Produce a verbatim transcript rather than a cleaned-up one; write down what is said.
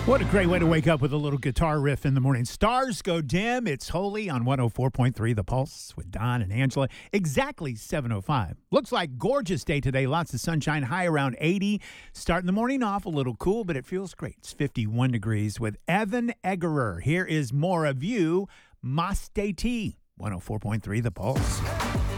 What a great way to wake up with a little guitar riff in the morning. Stars go dim. It's Holy on one oh four point three The Pulse with Don and Angela. Exactly seven oh five. Looks like gorgeous day today. Lots of sunshine, high around eighty. Starting the morning off a little cool, but it feels great. It's fifty-one degrees with Evan Eggerer. Here is more of you, Masteti. one oh four point three The Pulse.